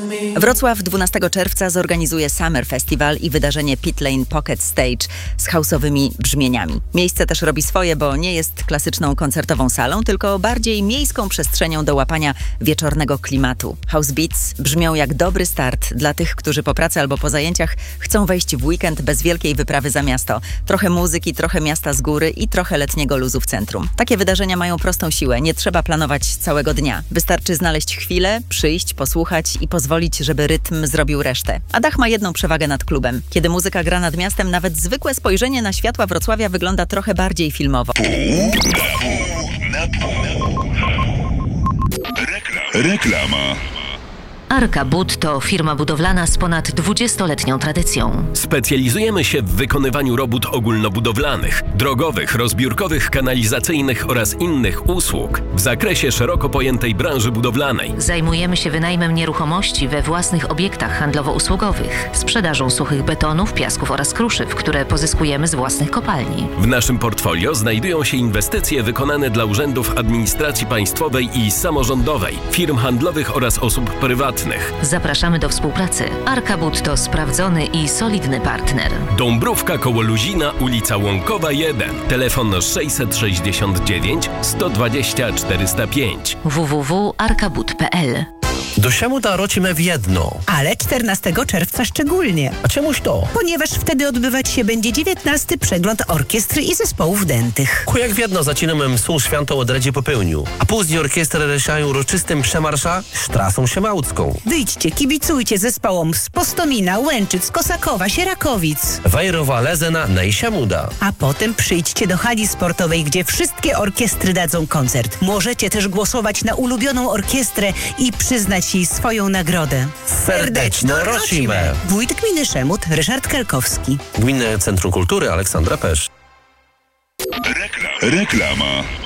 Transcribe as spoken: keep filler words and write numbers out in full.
Wrocław dwunastego czerwca zorganizuje Summer Festival i wydarzenie Pit Lane Pocket Stage z house'owymi brzmieniami. Miejsce też robi swoje, bo nie jest klasyczną koncertową salą, tylko bardziej miejską przestrzenią do łapania wieczornego klimatu. House Beats brzmią jak dobry start dla tych, którzy po pracy albo po zajęciach chcą wejść w weekend bez wielkiej wyprawy za miasto. Trochę muzyki, trochę miasta z góry i trochę letniego luzu w centrum. Takie wydarzenia mają prostą siłę, nie trzeba planować całego dnia. Wystarczy znaleźć chwilę, przyjść, posłuchać i pozwolić, żeby rytm zrobił resztę. A Dach ma jedną przewagę nad klubem. Kiedy muzyka gra nad miastem, nawet zwykłe spojrzenie na światła Wrocławia wygląda trochę bardziej filmowo. Reklama. Arka Bud to firma budowlana z ponad dwudziestoletnią tradycją. Specjalizujemy się w wykonywaniu robót ogólnobudowlanych, drogowych, rozbiórkowych, kanalizacyjnych oraz innych usług w zakresie szeroko pojętej branży budowlanej. Zajmujemy się wynajmem nieruchomości we własnych obiektach handlowo-usługowych, sprzedażą suchych betonów, piasków oraz kruszyw, które pozyskujemy z własnych kopalni. W naszym portfolio znajdują się inwestycje wykonane dla urzędów administracji państwowej i samorządowej, firm handlowych oraz osób prywatnych. Zapraszamy do współpracy. Arka Bud to sprawdzony i solidny partner. Dąbrówka koło Luzina, ulica Łąkowa jeden. Telefon sześćset sześćdziesiąt dziewięć sto dwadzieścia czterysta pięć. w w w kropka arkabud kropka p l. Do siemu da rocimy w jedno. Ale czternastego czerwca szczególnie. A czemuś to? Ponieważ wtedy odbywać się będzie dziewiętnasty przegląd orkiestr i zespołów dętych. Ku jak w jedno zaczynamy msą świętą od Radzie popełnił. A później orkiestry reszają uroczystym przemarsza Strasą Siemałcką. Wyjdźcie, kibicujcie zespołom z Postomina, Łęczyc, Kosakowa, Sierakowic. Wajrowa Lezena, Nejsiamuda. A potem przyjdźcie do hali sportowej, gdzie wszystkie orkiestry dadzą koncert. Możecie też głosować na ulubioną orkiestrę i przyznać jej swoją nagrodę. Serdeczno rocimy! Wójt gminy Szemut, Ryszard Kelkowski. Gminne Centrum Kultury Aleksandra Pesz. Reklama.